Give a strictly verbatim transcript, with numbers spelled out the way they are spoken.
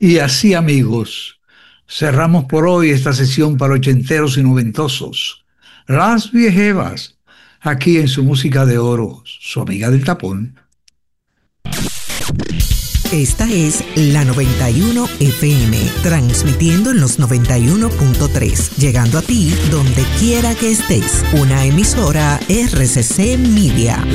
Y así, amigos, cerramos por hoy esta sesión para ochenteros y noventosos. Las viejevas, aquí en su música de oro, su amiga del tapón. Esta es la noventa y uno F M, transmitiendo en los noventa y uno punto tres, llegando a ti donde quiera que estés. Una emisora R C C Media.